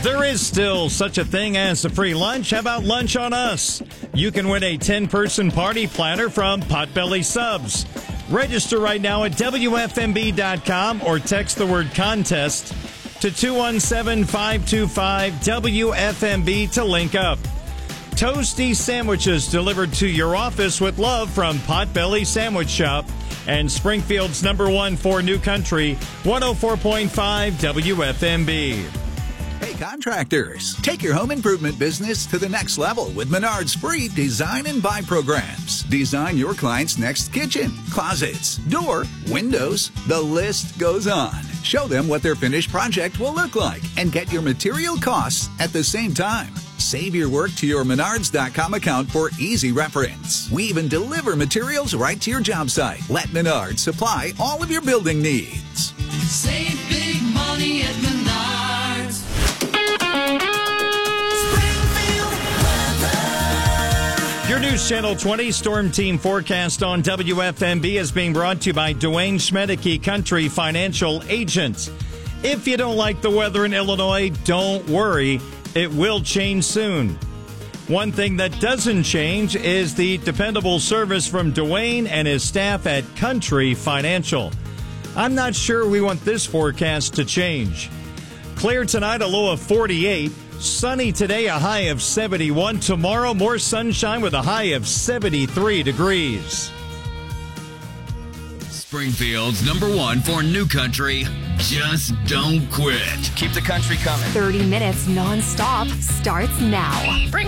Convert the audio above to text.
There is still such a thing as a free lunch. How about lunch on us? You can win a 10-person party planner from Potbelly Subs. Register right now at WFMB.com or text the word contest to 217-525-WFMB to link up. Toasty sandwiches delivered to your office with love from Potbelly Sandwich Shop and Springfield's #1 for New Country, 104.5 WFMB. Hey, contractors, take your home improvement business to the next level with Menard's free Design and Buy programs. Design your client's next kitchen, closets, door, windows. The list goes on. Show them what their finished project will look like and get your material costs at the same time. Save your work to your Menards.com account for easy reference. We even deliver materials right to your job site. Let Menards supply all of your building needs. Save big money at Menards. Your News Channel 20 Storm Team forecast on WFMB is being brought to you by Dwayne Schmedeke Country Financial Agent. If you don't like the weather in Illinois, don't worry. It will change soon. One thing that doesn't change is the dependable service from Dwayne and his staff at Country Financial. I'm not sure we want this forecast to change. Clear tonight, a low of 48. Sunny today, a high of 71. Tomorrow, more sunshine with a high of 73 degrees. Springfield's #1 for New Country. Just don't quit. Keep the country coming. 30 minutes nonstop starts now.